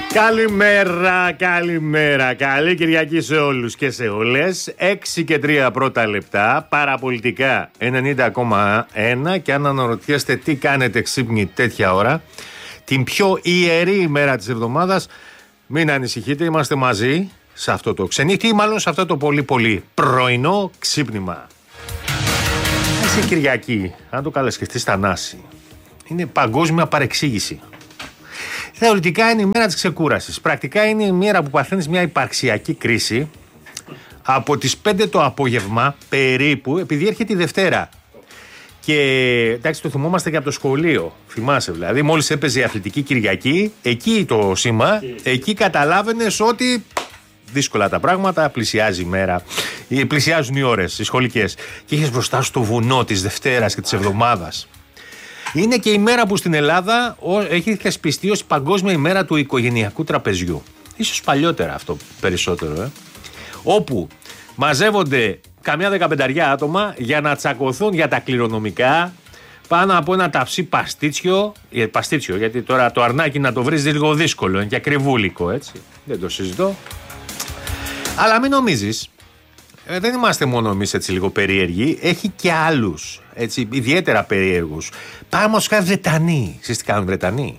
Καλημέρα, καλημέρα. Καλή Κυριακή σε όλους και σε όλες. 6 και 3 πρώτα λεπτά. Παραπολιτικά 90,1. Και αν αναρωτιέστε τι κάνετε ξύπνη τέτοια ώρα, την πιο ιερή ημέρα της εβδομάδας, μην ανησυχείτε, είμαστε μαζί σε αυτό το ξενύχτη ή μάλλον σε αυτό το πολύ πολύ πρωινό ξύπνημα. Είσαι Κυριακή, αν το καλασκεφτείς Θανάση, είναι παγκόσμια παρεξήγηση. Θεωρητικά είναι η μέρα της ξεκούρασης. Πρακτικά είναι η μέρα που παθαίνεις μια υπαρξιακή κρίση από τις 5 το απόγευμα περίπου, επειδή έρχεται η Δευτέρα. Και εντάξει, το θυμόμαστε και από το σχολείο. Θυμάσαι δηλαδή, μόλις έπαιζε η Αθλητική Κυριακή, εκεί το σήμα, εκεί καταλάβαινες ότι δύσκολα τα πράγματα, πλησιάζει η μέρα, πλησιάζουν οι ώρες, οι σχολικές. Και είχες μπροστά σου το βουνό της Δευτέρας και της εβδομάδας. Είναι και η μέρα που στην Ελλάδα έχει θεσπιστεί ως παγκόσμια ημέρα του οικογενειακού τραπεζιού. Ίσως παλιότερα αυτό περισσότερο, όπου μαζεύονται καμιά 15 άτομα για να τσακωθούν για τα κληρονομικά πάνω από ένα ταψί παστίτσιο, γιατί τώρα το αρνάκι να το βρεις λίγο δύσκολο, είναι και ακριβούλικο, έτσι, δεν το συζητώ. Αλλά μην νομίζεις, δεν είμαστε μόνο εμείς έτσι λίγο περίεργοι, έχει και άλλους έτσι ιδιαίτερα περίεργους. Πάμε ως κάνει Βρετανοί. Εσείς τι κάνουν Βρετανοί?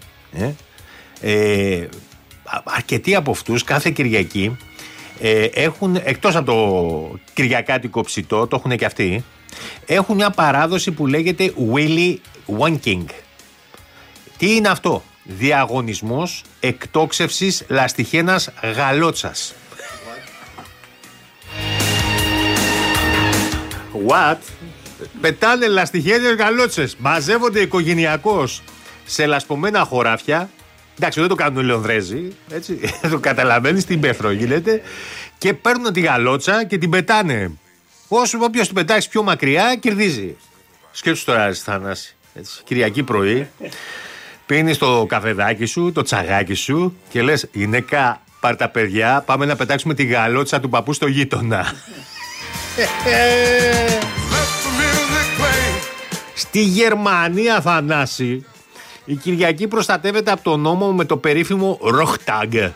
Αρκετοί από αυτούς κάθε Κυριακή έχουν, εκτός από το κυριακάτικο ψητό, το έχουν και αυτοί, έχουν μια παράδοση που λέγεται Willy Wonking. Τι είναι αυτό? Διαγωνισμός εκτόξευσης λαστιχένας γαλότσας. What? Πετάνε λαστιχένες γαλότσες. Μαζεύονται οικογενειακώς σε λασπωμένα χωράφια. Εντάξει, δεν το κάνουν οι Λονδρέζοι, έτσι. Το καταλαβαίνεις, στην Πέθρο γίνεται. Και παίρνουν τη γαλότσα και την πετάνε. Όποιος την πετάξει πιο μακριά κερδίζει. Σκέψου τώρα, Θανάση, έτσι, Κυριακή πρωί. Πίνεις το καφεδάκι σου, το τσαγάκι σου και λες, γυναίκα, πάρ' τα παιδιά, πάμε να πετάξουμε τη γαλότσα του παππού στο γείτονα. Στη Γερμανία, Θανάση, η Κυριακή προστατεύεται από τον νόμο με το περίφημο Rochtag.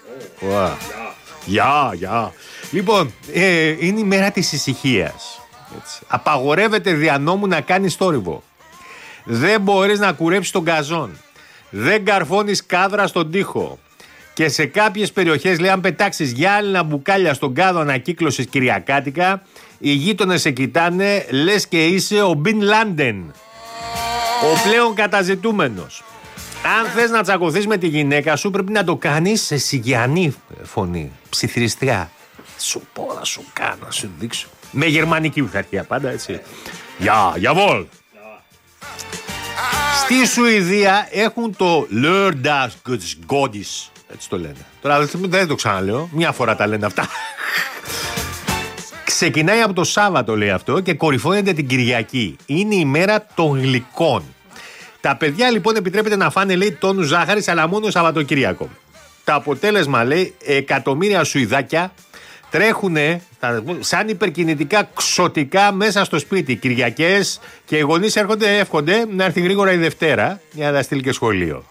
Γεια. Λοιπόν, είναι η μέρα της ησυχίας. Απαγορεύεται δια νόμου να κάνεις θόρυβο. Δεν μπορείς να κουρέψεις τον γκαζόν. Δεν καρφώνεις κάδρα στον τοίχο. Και σε κάποιες περιοχές, λέει, αν πετάξεις γυάλινα μπουκάλια στον κάδο ανακύκλωσης κυριακάτικα, οι γείτονες σε κοιτάνε, λες και είσαι ο Μπιν Λάντεν, ο πλέον καταζητούμενος. Αν θες να τσακωθείς με τη γυναίκα σου, πρέπει να το κάνεις σε σιγιανή φωνή, ψιθυριστικά. Σου πω, θα σου κάνω, να σου δείξω. Με γερμανική ουθαρχία πάντα, έτσι. Jawohl. Στη Σουηδία έχουν το Lördagsgodis. Έτσι το λένε. Τώρα δεν το ξαναλέω. Μια φορά τα λένε αυτά. Ξεκινάει από το Σάββατο, λέει αυτό, και κορυφώνεται την Κυριακή. Είναι η μέρα των γλυκών. Τα παιδιά λοιπόν επιτρέπεται να φάνε, λέει, τόνους ζάχαρης, αλλά μόνο Σαββατοκύριακο. Το αποτέλεσμα, λέει, εκατομμύρια Σουηδάκια τρέχουνε σαν υπερκινητικά ξωτικά μέσα στο σπίτι Κυριακές και οι γονείς εύχονται να έρθει γρήγορα η Δευτέρα για να τα στείλει και σχολείο.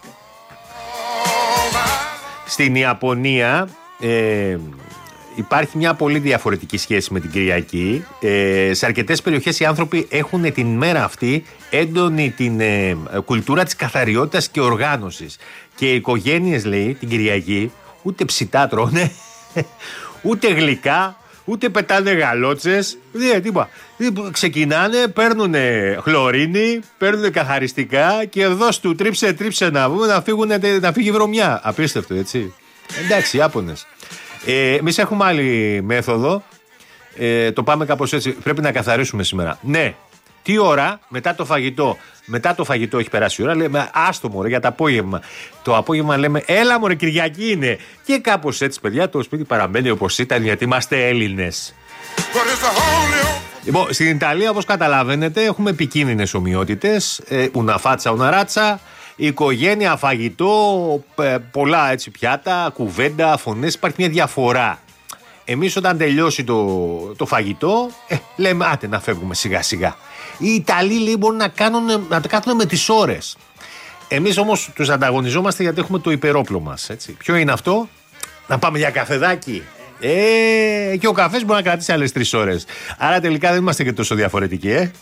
Στην Ιαπωνία υπάρχει μια πολύ διαφορετική σχέση με την Κυριακή. Σε αρκετές περιοχές οι άνθρωποι έχουν την μέρα αυτή έντονη την κουλτούρα της καθαριότητας και οργάνωσης. Και οι οικογένειες, λέει, την Κυριακή ούτε ψητά τρώνε, ούτε γλυκά, ούτε πετάνε γαλότσες, τίποτα. Ξεκινάνε, παίρνουν χλωρίνη, παίρνουν καθαριστικά και δώσ' του τρίψε να βγουν, να φύγει βρωμιά. Απίστευτο, έτσι. Εντάξει, Ιάπωνες. Εμείς έχουμε άλλη μέθοδο. Το πάμε κάπως έτσι. Πρέπει να καθαρίσουμε σήμερα. Ναι. Τι ώρα? Μετά το φαγητό. Μετά το φαγητό έχει περάσει η ώρα. Λέμε άστο μωρέ για το απόγευμα. Το απόγευμα λέμε έλα μωρέ Κυριακή είναι. Και κάπως έτσι, παιδιά, το σπίτι παραμένει όπως ήταν, γιατί είμαστε Έλληνες. Λοιπόν, στην Ιταλία, όπως καταλαβαίνετε, έχουμε επικίνδυνες ομοιότητες. Ουναφάτσα, ουναράτσα. Οικογένεια, φαγητό, πολλά έτσι πιάτα, κουβέντα, φωνές. Υπάρχει μια διαφορά. Εμείς όταν τελειώσει το φαγητό, λέμε άτε να φεύγουμε σιγά σιγά. Οι Ιταλοί, λέει, μπορούν να το κάνουν με τις ώρες. Εμείς όμως τους ανταγωνιζόμαστε γιατί έχουμε το υπερόπλο μας. Έτσι. Ποιο είναι αυτό? Να πάμε για καφεδάκι. Και ο καφές μπορεί να κρατήσει άλλες 3 ώρες. Άρα τελικά δεν είμαστε και τόσο διαφορετικοί,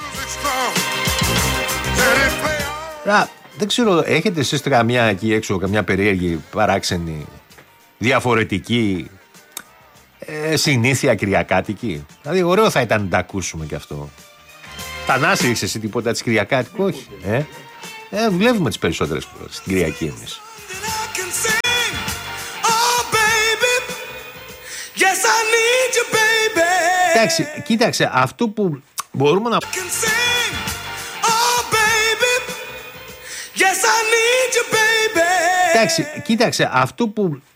Δεν ξέρω, έχετε εσείς καμιά εκεί έξω, καμιά περίεργη, παράξενη, διαφορετική συνήθεια κυριακάτικη? Δηλαδή, ωραίο θα ήταν να τα ακούσουμε κι αυτό. Θανάση, έχεις εσύ τίποτα της κυριακάτικου? Όχι. Δουλεύουμε τις περισσότερες φορές στην Κυριακή εμείς. Εντάξει, κοίταξε, αυτό που μπορούμε να... Εντάξει, κοίταξε, αυτό που